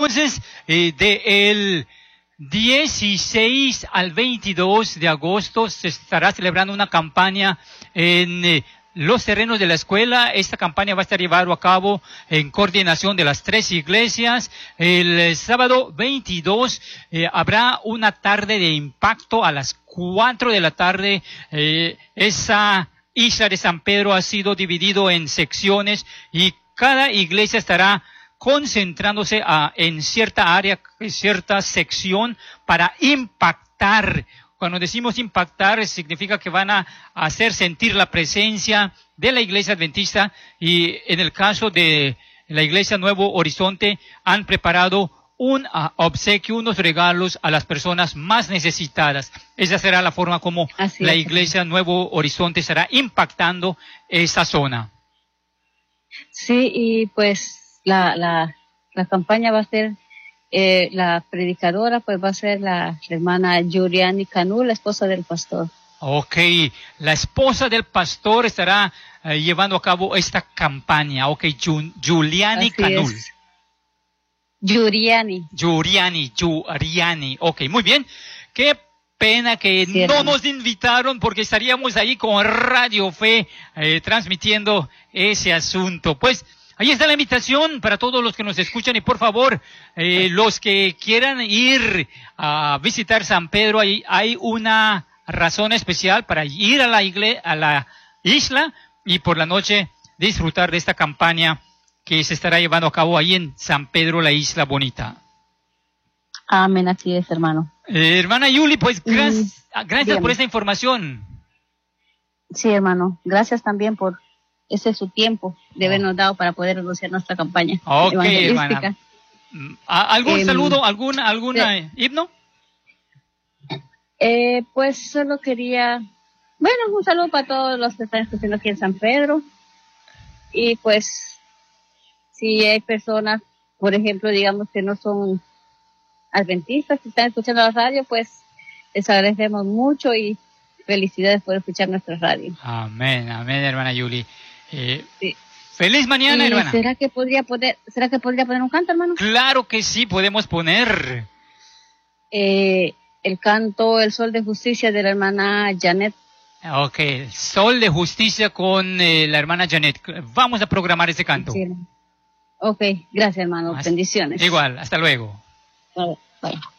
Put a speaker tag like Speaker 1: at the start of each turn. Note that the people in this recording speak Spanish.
Speaker 1: entonces, del 16 al 22 de agosto se estará celebrando una campaña en los terrenos de la escuela. Esta campaña va a estar llevada a cabo en coordinación de las 3 iglesias. El sábado 22 habrá una tarde de impacto a las 4 de la tarde. Esa isla de San Pedro ha sido dividido en secciones y cada iglesia estará concentrándose en cierta área, en cierta sección para impactar. Cuando decimos impactar, significa que van a hacer sentir la presencia de la iglesia adventista, y en el caso de la iglesia Nuevo Horizonte han preparado un obsequio, unos regalos a las personas más necesitadas. Esa será la forma como la iglesia Nuevo Horizonte estará impactando esa zona.
Speaker 2: Sí, y pues la campaña va a ser, la predicadora pues va a ser la hermana Giuliani Canú, la esposa del pastor.
Speaker 1: Ok, la esposa del pastor estará llevando a cabo esta campaña. Ok, Giuliani Canú. Giuliani. Ok, muy bien. Qué pena que no nos invitaron, porque estaríamos ahí con Radio Fe transmitiendo ese asunto. Pues ahí está la invitación para todos los que nos escuchan, y por favor, los que quieran ir a visitar San Pedro, ahí hay una razón especial para ir a la isla y por la noche disfrutar de esta campaña que se estará llevando a cabo ahí en San Pedro, la Isla Bonita.
Speaker 2: Amén, así es, hermano.
Speaker 1: Hermana Yuli, pues gracias por esta información.
Speaker 2: Sí, hermano, gracias también por ese su tiempo de habernos dado para poder anunciar nuestra campaña evangelística.
Speaker 1: Hermana. ¿Algún saludo, alguna himno?
Speaker 2: Pues solo quería, un saludo para todos los que están escuchando aquí en San Pedro. Y pues, si hay personas, por ejemplo, digamos que no son adventistas, que están escuchando la radio, pues les agradecemos mucho y felicidades por escuchar nuestra radio.
Speaker 1: Amén, amén, hermana Yuli.
Speaker 2: Sí.
Speaker 1: Feliz mañana, hermana.
Speaker 2: ¿Será que podría poner un canto, hermano?
Speaker 1: Claro que sí, podemos poner
Speaker 2: el canto El Sol de Justicia de la hermana Janet.
Speaker 1: Ok, Sol de Justicia con la hermana Janet. Vamos a programar ese canto.
Speaker 2: Sí. Ok, gracias, hermano. Bendiciones.
Speaker 1: Igual, hasta luego.
Speaker 2: Bye.